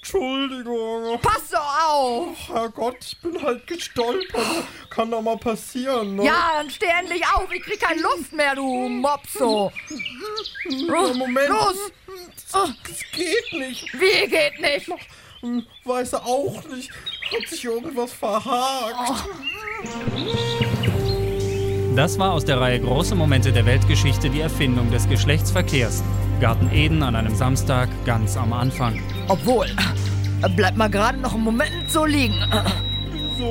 Entschuldigung. Pass doch auf! Herrgott, ich bin halt gestolpert. Kann doch mal passieren, ne? Ja, dann steh endlich auf. Ich krieg keine Luft mehr, du Mopso. Ja, Moment. Los! Das geht nicht. Wie geht nicht? Weiß er auch nicht. Hat sich irgendwas verhakt. Das war aus der Reihe Große Momente der Weltgeschichte die Erfindung des Geschlechtsverkehrs. Garten Eden an einem Samstag, ganz am Anfang. Obwohl, bleib mal gerade noch einen Moment so liegen.